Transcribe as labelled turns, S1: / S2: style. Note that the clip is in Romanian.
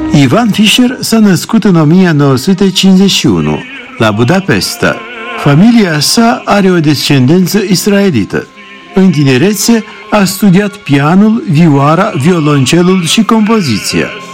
S1: Ivan Fischer s-a născut în 1951, la Budapesta. Familia sa are o descendență israelită. În tinerețe a studiat pianul, vioara, violoncelul și compoziția.